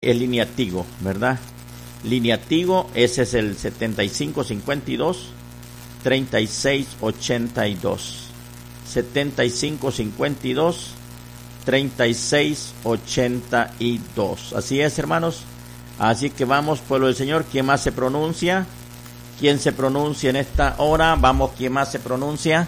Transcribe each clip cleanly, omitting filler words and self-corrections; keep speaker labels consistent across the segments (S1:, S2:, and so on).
S1: el línea Tigo, ¿verdad? Línea Tigo, ese es el 7552-3682. 7552-3682. Así es, hermanos. Así que vamos, pueblo del Señor. ¿Quién más se pronuncia? ¿Quién se pronuncia en esta hora? Vamos, ¿quién más se pronuncia?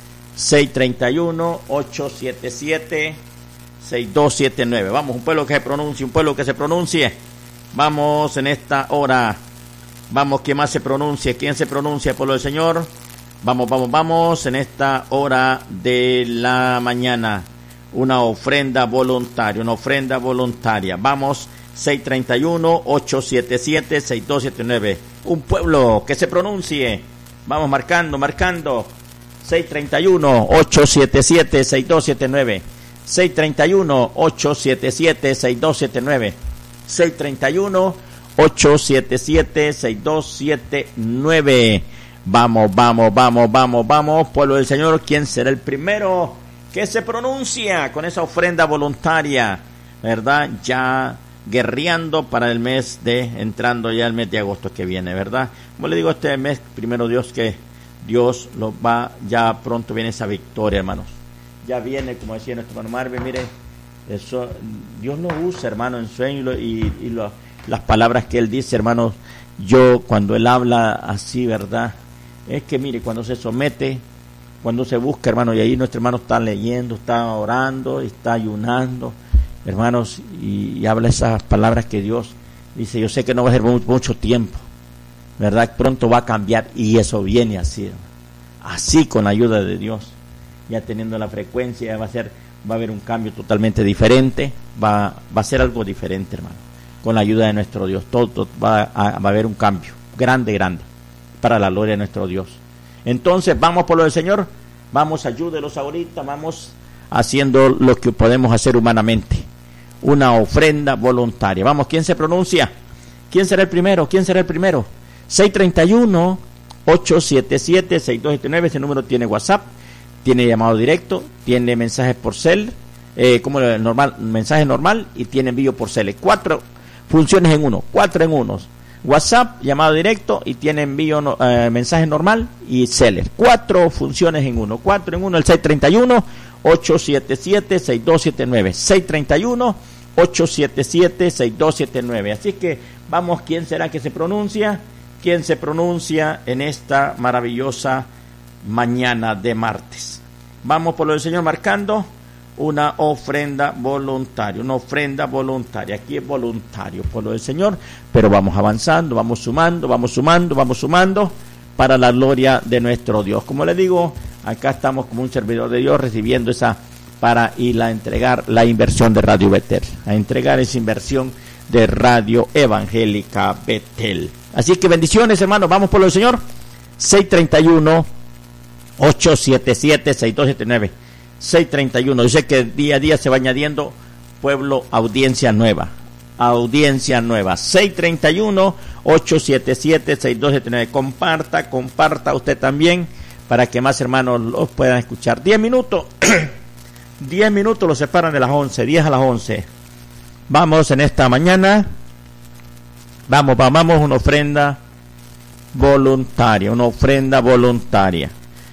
S1: 631-877-6279. Vamos, un pueblo que se pronuncie, un pueblo que se pronuncie. Vamos en esta hora. Vamos, ¿quién más se pronuncia? ¿Quién se pronuncia, pueblo del Señor? Vamos, vamos, vamos en esta hora de la mañana. Una ofrenda voluntaria, una ofrenda voluntaria. Vamos, 631-877-6279. Un pueblo que se pronuncie. Vamos marcando, marcando. 631-877-6279. 631-877-6279. 631-877-6279. Vamos, vamos, vamos, vamos, vamos, pueblo del Señor. ¿Quién será el primero que se pronuncia con esa ofrenda voluntaria? ¿Verdad? Ya guerreando para el mes entrando ya el mes de agosto que viene, ¿verdad? Como le digo, este mes, primero Dios, que Dios lo va, ya pronto viene esa victoria, hermanos. Ya viene, como decía nuestro hermano Marvin, mire, eso, Dios lo usa, hermano, en sueño las palabras que Él dice, hermanos. Yo, cuando Él habla así, ¿verdad? Es que, mire, cuando se somete, cuando se busca, hermano, y ahí nuestro hermano está leyendo, está orando, está ayunando, hermanos, y habla esas palabras que Dios dice. Yo sé que no va a ser mucho tiempo, ¿verdad? Pronto va a cambiar, y eso viene así, hermano. Así, con la ayuda de Dios, ya teniendo la frecuencia, va a haber un cambio totalmente diferente, va a ser algo diferente, hermano, con la ayuda de nuestro Dios. Todo va a haber un cambio grande, grande, para la gloria de nuestro Dios. Entonces, vamos por lo del Señor, vamos, ayúdelos ahorita, vamos haciendo lo que podemos hacer humanamente, una ofrenda voluntaria. Vamos, ¿quién se pronuncia? ¿Quién será el primero? ¿Quién será el primero? 631-877-6279, ese número tiene WhatsApp, tiene llamado directo, tiene mensajes por cel, como el normal, mensaje normal, y tiene envío por cel. 4 funciones en uno, 4 en uno. WhatsApp, llamado directo, y tiene envío, mensaje normal y seller. 4 funciones en uno, 4 en uno. El 631-877-6279. 631-877-6279. Así que vamos, ¿quién será que se pronuncia? ¿Quién se pronuncia en esta maravillosa mañana de martes? Vamos por lo del Señor marcando una ofrenda voluntaria, una ofrenda voluntaria. Aquí es voluntario por lo del Señor, pero vamos avanzando, vamos sumando, vamos sumando, vamos sumando para la gloria de nuestro Dios. Como les digo, acá estamos como un servidor de Dios recibiendo esa para ir a entregar la inversión de Radio Betel, a entregar esa inversión de Radio Evangélica Betel. Así que bendiciones, hermanos, vamos por lo del Señor. 631-877-6279. 631. Yo sé que día a día se va añadiendo, pueblo, audiencia nueva. Audiencia nueva. 631-877-6279. Comparta usted también, para que más hermanos los puedan escuchar. 10 minutos. 10 minutos los separan de las 11. 10 a las 11. Vamos en esta mañana. Vamos, una ofrenda voluntaria. Una ofrenda voluntaria.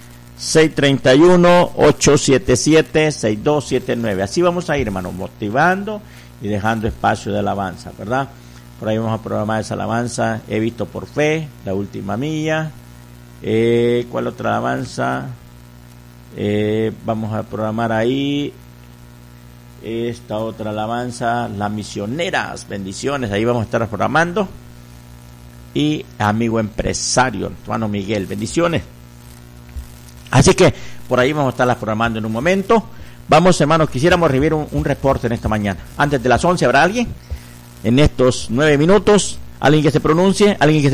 S1: 631-877-6279. Así vamos a ir, hermano, motivando y dejando espacio de alabanza, ¿verdad? Por ahí vamos a programar esa alabanza. He visto por fe, la última milla. ¿Cuál otra alabanza? Vamos a programar ahí esta otra alabanza, las misioneras, bendiciones. Ahí vamos a estar programando. Y amigo empresario, hermano Miguel, bendiciones. Así que por ahí vamos a estarlas programando en un momento. Vamos, hermanos, quisiéramos recibir un reporte en esta mañana. Antes de las 11, ¿habrá alguien? En estos 9 minutos, ¿alguien que se pronuncie?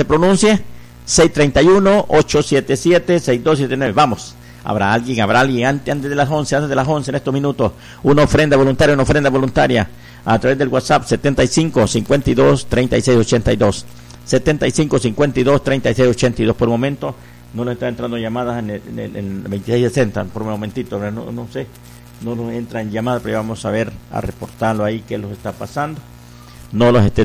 S1: 631-877-6279. Vamos, ¿habrá alguien antes de las 11, en estos minutos? Una ofrenda voluntaria, a través del WhatsApp 7552-3682. 7552-3682. Por el momento no nos están entrando llamadas en el 2660, por un momentito, no sé, no nos entran llamadas, pero vamos a ver, a reportarlo ahí, qué los está pasando. no los esté